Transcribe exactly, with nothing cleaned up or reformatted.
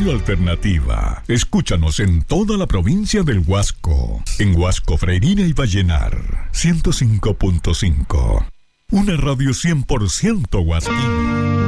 Radio Alternativa. Escúchanos en toda la provincia del Huasco. En Huasco, Freirina y Vallenar. ciento cinco punto cinco. Una radio cien por ciento huasquina.